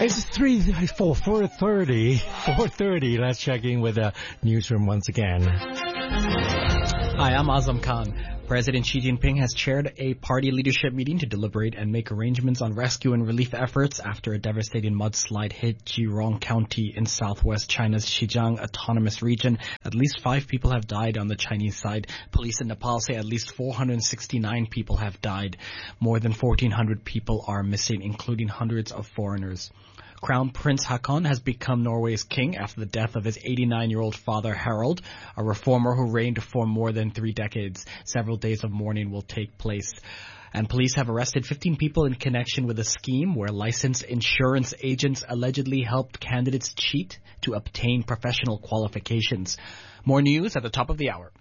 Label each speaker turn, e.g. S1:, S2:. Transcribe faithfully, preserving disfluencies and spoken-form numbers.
S1: It's three, four, four thirty, four thirty. Let's check in with the newsroom once again.
S2: Hi, I'm Azam Khan. President Xi Jinping has chaired a party leadership meeting to deliberate and make arrangements on rescue and relief efforts after a devastating mudslide hit Jirong County in southwest China's Xinjiang Autonomous Region. At least five people have died on the Chinese side. Police in Nepal say at least four hundred sixty-nine people have died. More than fourteen hundred people are missing, including hundreds of foreigners. Crown Prince Haakon has become Norway's king after the death of his eighty-nine-year-old father Harald, a reformer who reigned for more than three decades. Several days of mourning will take place. And police have arrested fifteen people in connection with a scheme where licensed insurance agents allegedly helped candidates cheat to obtain professional qualifications. More news at the top of the hour.